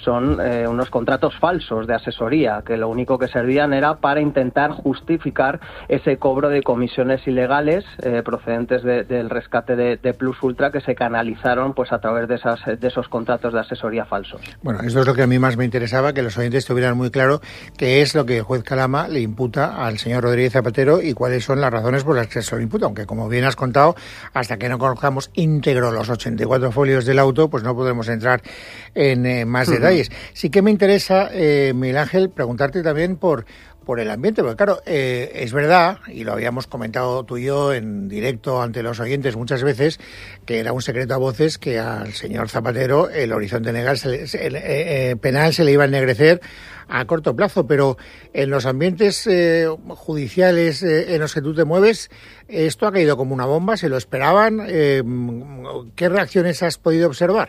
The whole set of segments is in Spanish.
son unos contratos falsos de asesoría, que lo único que servían era para intentar justificar ese cobro de comisiones ilegales procedentes del rescate de Plus Ultra, que se canalizaron pues a través de esos contratos de asesoría falsos. Bueno, esto es lo que a mí más me interesaba, que los oyentes tuvieran muy claro qué es lo que el juez Calama le imputa al señor Rodríguez Zapatero y cuáles son las razones por las que se lo imputa, aunque como bien has contado, hasta que no conozcamos íntegro los 84 folios del auto, pues no podremos entrar en más detalles. Sí que me interesa, Miguel Ángel, preguntarte también por el ambiente, porque claro, es verdad, y lo habíamos comentado tú y yo en directo ante los oyentes muchas veces, que era un secreto a voces que al señor Zapatero el horizonte penal se le iba a ennegrecer a corto plazo, pero en los ambientes judiciales en los que tú te mueves, esto ha caído como una bomba, ¿se lo esperaban? ¿Qué reacciones has podido observar?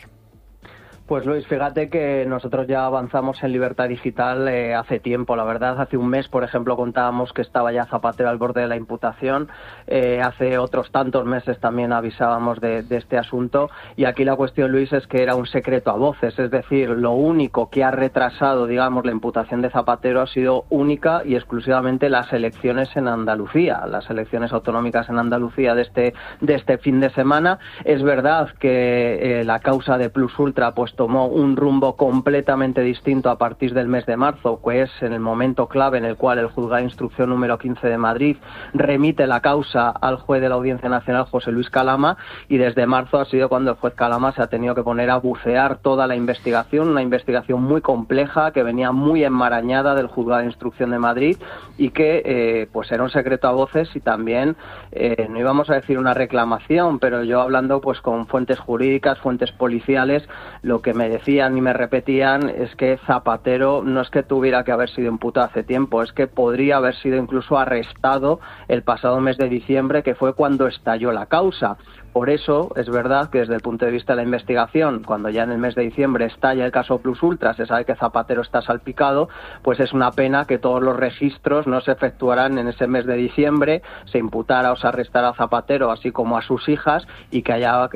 Pues Luis, fíjate que nosotros ya avanzamos en libertad digital hace tiempo, la verdad. Hace un mes, por ejemplo, contábamos que estaba ya Zapatero al borde de la imputación. Hace otros tantos meses también avisábamos de este asunto. Y aquí la cuestión, Luis, es que era un secreto a voces. Es decir, lo único que ha retrasado, digamos, la imputación de Zapatero ha sido única y exclusivamente las elecciones en Andalucía, las elecciones autonómicas en Andalucía de este fin de semana. Es verdad que la causa de Plus Ultra pues tomó un rumbo completamente distinto a partir del mes de marzo, que es en el momento clave en el cual el Juzgado de Instrucción número 15 de Madrid remite la causa al juez de la Audiencia Nacional, José Luis Calama, y desde marzo ha sido cuando el juez Calama se ha tenido que poner a bucear toda la investigación, una investigación muy compleja que venía muy enmarañada del Juzgado de Instrucción de Madrid y que pues era un secreto a voces y también, no íbamos a decir una reclamación, pero yo hablando pues con fuentes jurídicas, fuentes policiales, lo que me decían y me repetían es que Zapatero no es que tuviera que haber sido imputado hace tiempo, es que podría haber sido incluso arrestado el pasado mes de diciembre, que fue cuando estalló la causa. Por eso es verdad que desde el punto de vista de la investigación, cuando ya en el mes de diciembre estalla el caso Plus Ultra, se sabe que Zapatero está salpicado, pues es una pena que todos los registros no se efectuaran en ese mes de diciembre, se imputara o se arrestara a Zapatero, así como a sus hijas, y que haya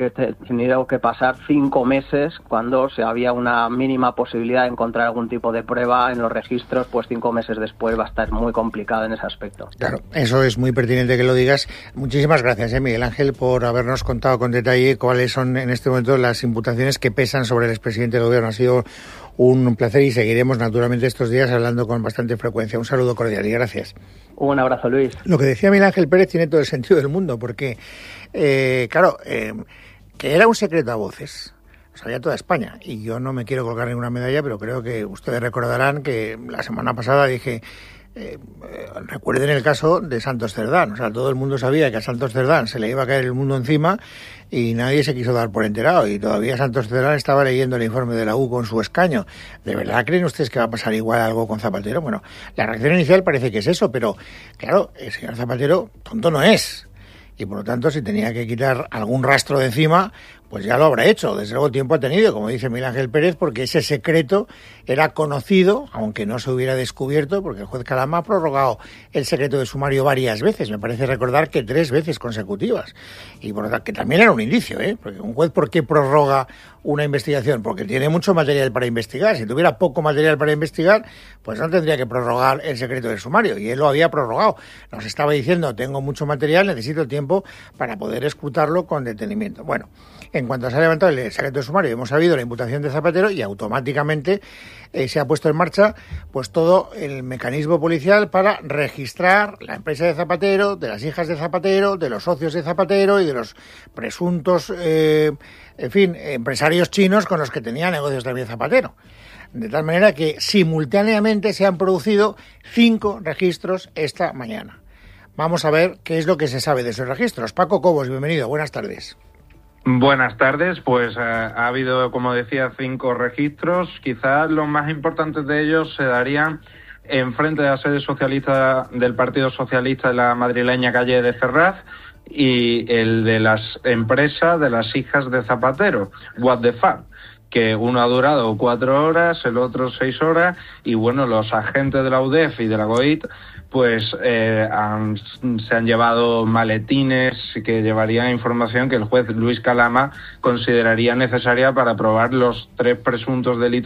tenido que pasar 5 meses cuando se había una mínima posibilidad de encontrar algún tipo de prueba en los registros, pues 5 meses después va a estar muy complicado en ese aspecto. Claro, eso es muy pertinente que lo digas. Muchísimas gracias, Miguel Ángel, por habernos contado con detalle cuáles son en este momento las imputaciones que pesan sobre el expresidente del Gobierno. Ha sido un placer y seguiremos naturalmente estos días hablando con bastante frecuencia. Un saludo cordial y gracias. Un abrazo, Luis. Lo que decía Miguel Ángel Pérez tiene todo el sentido del mundo, porque, que era un secreto a voces. Sabía toda España, y yo no me quiero colgar ninguna medalla, pero creo que ustedes recordarán que la semana pasada dije... recuerden el caso de Santos Cerdán. O sea, todo el mundo sabía que a Santos Cerdán se le iba a caer el mundo encima y nadie se quiso dar por enterado, y todavía Santos Cerdán estaba leyendo el informe de la U con su escaño. ¿De verdad creen ustedes que va a pasar igual algo con Zapatero? Bueno, la reacción inicial parece que es eso, pero claro, el señor Zapatero tonto no es, y por lo tanto si tenía que quitar algún rastro de encima, pues ya lo habrá hecho. Desde luego tiempo ha tenido, como dice Miguel Ángel Pérez, porque ese secreto era conocido, aunque no se hubiera descubierto, porque el juez Calama ha prorrogado el secreto de sumario varias veces, me parece recordar que 3 veces consecutivas, y por lo tanto, que también era un indicio, porque un juez, ¿por qué prorroga una investigación? Porque tiene mucho material para investigar. Si tuviera poco material para investigar, pues no tendría que prorrogar el secreto del sumario, y él lo había prorrogado. Nos estaba diciendo, tengo mucho material, necesito tiempo para poder escrutarlo con detenimiento. Bueno, en cuanto se ha levantado el secreto de sumario, hemos sabido la imputación de Zapatero y automáticamente se ha puesto en marcha pues todo el mecanismo policial para registrar la empresa de Zapatero, de las hijas de Zapatero, de los socios de Zapatero y de los presuntos, empresarios chinos con los que tenía negocios también Zapatero. De tal manera que simultáneamente se han producido 5 registros esta mañana. Vamos a ver qué es lo que se sabe de esos registros. Paco Cobos, bienvenido, buenas tardes. Buenas tardes, pues ha habido, como decía, 5 registros. Quizás los más importantes de ellos se darían enfrente de la sede socialista del Partido Socialista de la madrileña calle de Ferraz, y el de las empresas de las hijas de Zapatero, What the Fuck, que uno ha durado 4 horas, el otro 6 horas, y bueno, los agentes de la UDEF y de la GOIT pues se han llevado maletines que llevarían información que el juez Luis Calama consideraría necesaria para probar los 3 presuntos delitos